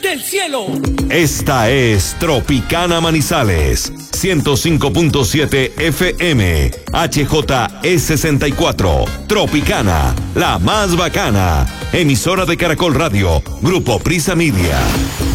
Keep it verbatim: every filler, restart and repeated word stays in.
del cielo. Esta es Tropicana Manizales, ciento cinco punto siete F M, H J E sesenta y cuatro. Tropicana, la más bacana. Emisora de Caracol Radio, Grupo Prisa Media.